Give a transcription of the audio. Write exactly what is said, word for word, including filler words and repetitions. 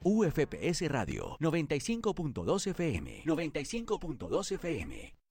U F P S Radio noventa y cinco punto dos F M. noventa y cinco punto dos F M.